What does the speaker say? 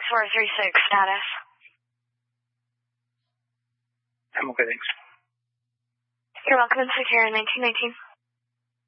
436 status. I'm okay, thanks. You're welcome, and secure in 1919.